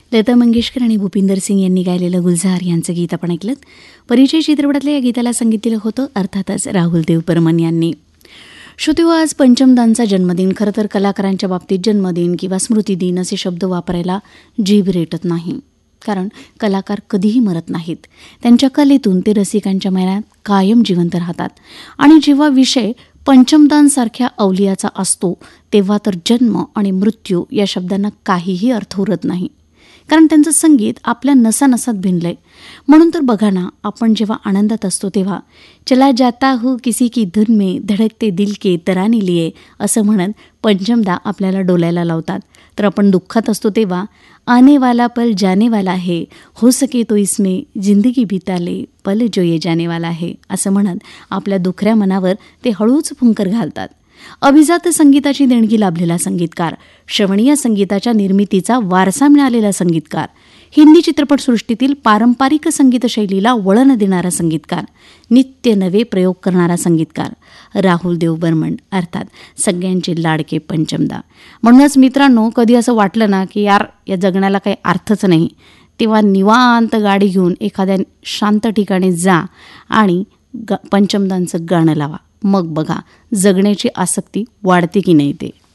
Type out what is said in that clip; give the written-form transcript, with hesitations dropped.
लता मंगेशकर आणि भूपिंदर सिंग यांनी गायलेलं गुलजार यांचं गीत आपण ऐकलं. परिचय चित्रपटातल्या या गीताला संगीत दिलं होतं अर्थातच राहुल देव बर्मन यांनी. श्रोतेहो, आज पंचमदांचा जन्मदिन. खरं तर कलाकारांच्या बाबतीत जन्मदिन किंवा स्मृतिदिन असे शब्द वापरायला जीभ रेटत नाही, कारण कलाकार कधीही मरत नाहीत. त्यांच्या कलेतून ते रसिकांच्या मनात कायम जिवंत राहतात. आणि जेव्हा विषय पंचमदांसारख्या अवलियाचा असतो तेव्हा तर जन्म आणि मृत्यू या शब्दांना काहीही अर्थ उरत नाही, कारण त्यांचं संगीत आपल्या नसानसात भिनलंय. म्हणून तर बघा ना, आपण जेव्हा आनंदात असतो तेव्हा चला जाता हूँ किसी की धुन में धडकते दिल के तराने लिए असं म्हणत पंचमदा आपल्याला डोलायला लावतात. तर आपण दुःखात असतो तेव्हा आने वाला पल जाने वाला है, हो सके तो इसमें जिंदगी बिता ले, पल जो ये जाने वाला है असं म्हणत आपल्या दुखऱ्या मनावर ते हळूच फुंकर घालतात. अभिजात संगीताची देणगी लाभलेला संगीतकार, श्रवणीय संगीताच्या निर्मितीचा वारसा मिळालेला संगीतकार, हिंदी चित्रपटसृष्टीतील पारंपरिक संगीत शैलीला वळण देणारा संगीतकार, नित्य नवे प्रयोग करणारा संगीतकार राहुल देव बर्मन, अर्थात सगळ्यांचे लाडके पंचमदा. म्हणूनच मित्रांनो, कधी असं वाटलं ना की यार या जगण्याला काही अर्थच नाही, तेव्हा निवांत गाडी घेऊन एखाद्या शांत ठिकाणी जा आणि पंचमदांचं गाणं लावा. मग बघा जगण्याची आसक्ती वाढते की नाही ते.